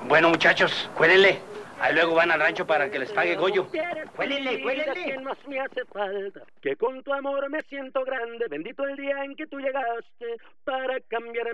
Bueno, muchachos, cuélenle. Ahí luego van al rancho para que les pague Goyo. Cuélenle, cuélenle. Que más me hace falta, que con tu amor me siento grande. Bendito el día en que tú llegaste para cambiar